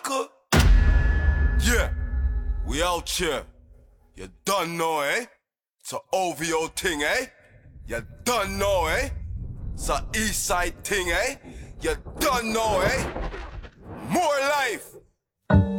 sucker. Yeah, we out here. You done know, eh? It's a OVO thing, eh? You done know, eh? It's a East Side thing, eh? You done know, eh? More life.